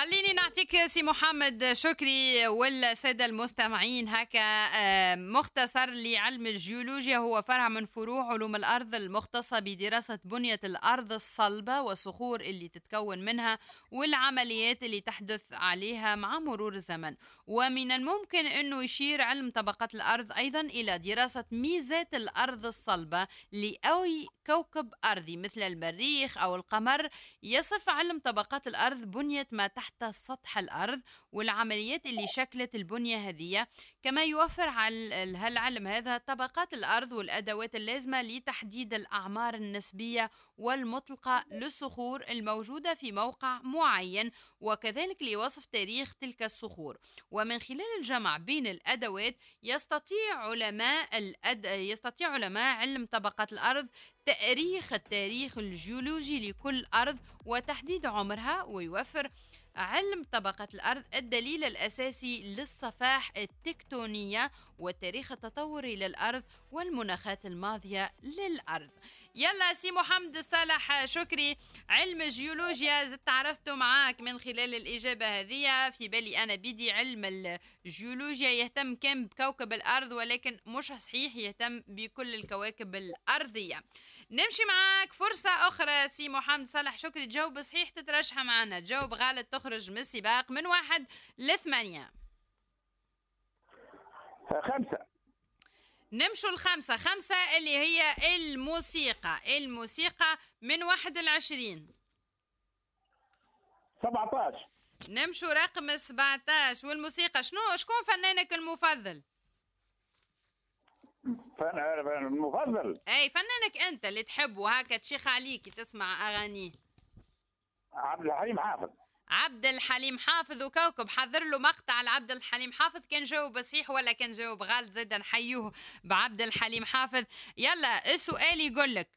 خليني نعطيك سي محمد شكري والسادة المستمعين هكا مختصر لعلم الجيولوجيا. هو فرع من فروع علوم الأرض المختصة بدراسة بنية الأرض الصلبة والصخور اللي تتكون منها والعمليات اللي تحدث عليها مع مرور الزمن. ومن الممكن أنه يشير علم طبقات الأرض أيضا إلى دراسة ميزات الأرض الصلبة لأي كوكب أرضي مثل المريخ أو القمر. يصف علم طبقات الأرض بنية ما تحت سطح الأرض والعمليات اللي شكلت البنية هذه. كما يوفر هالعلم هذا طبقات الأرض والأدوات اللازمة لتحديد الأعمار النسبية والمطلقة للصخور الموجودة في موقع معين، وكذلك لوصف تاريخ تلك الصخور. ومن خلال الجمع بين الأدوات يستطيع علماء علم طبقات الأرض التاريخ الجيولوجي لكل أرض وتحديد عمرها. ويوفر علم طبقة الأرض الدليل الأساسي للصفائح التكتونية والتاريخ التطوري للأرض والمناخات الماضية للأرض. يلا سي محمد صالح شكري، علم الجيولوجيا زدت عرفته معاك من خلال الإجابة هذه. في بالي أنا بدي علم الجيولوجيا يهتم كم بكوكب الأرض، ولكن مش صحيح، يهتم بكل الكواكب الأرضية. نمشي معاك فرصة أخرى سي محمد صالح شكري، تجاوب صحيح تترشح معنا، تجاوب غلط تخرج من السباق. من 1 ل8. 5. نمشوا الخمسة. 5 اللي هي الموسيقى من 1 ل20. 17. نمشوا رقم 17 والموسيقى. شكون فنانك المفضل؟ المفضل اي فنانك انت اللي تحبه هكا تشيخ عليك تسمع اغانيه. عبد الحليم حافظ. عبد الحليم حافظ وكوكب. حضر له مقطع لعبد الحليم حافظ، كان جاوب صحيح ولا كان جاوب غلط زيدا نحيوه بعبد الحليم حافظ. يلا السؤال يقول لك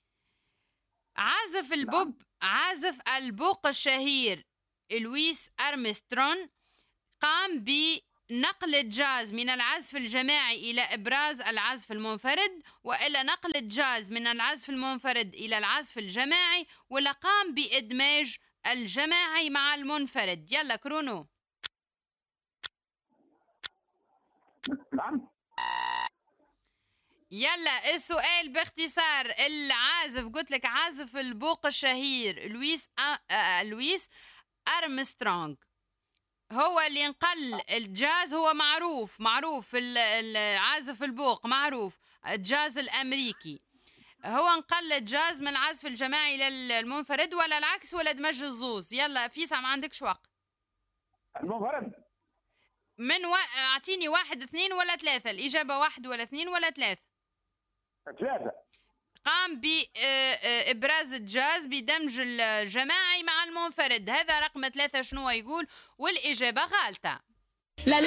عازف البوق الشهير لويس أرمسترون قام بنقل الجاز من العزف الجماعي إلى إبراز العزف المنفرد، وإلى نقل الجاز من العزف المنفرد إلى العزف الجماعي، ولا قام بإدماج الجماعي مع المنفرد؟ يلا كرونو. نعم. يلا السؤال باختصار. العازف قلت لك عازف البوق الشهير لويس أرمسترونغ هو اللي انقل الجاز. هو معروف العازف البوق معروف الجاز الأمريكي. هو انقل الجاز من العزف الجماعي للمنفرد ولا العكس ولا دمج الزوز؟ يلا فيسع ما عندكش وقت. المنفرد. اعطيني 1 2 ولا 3. الإجابة 1 ولا 2 ولا 3؟ 3. قام بإبراز الجاز بدمج الجماعي مع المنفرد. هذا رقم 3 شنو يقول؟ والإجابة غالطة.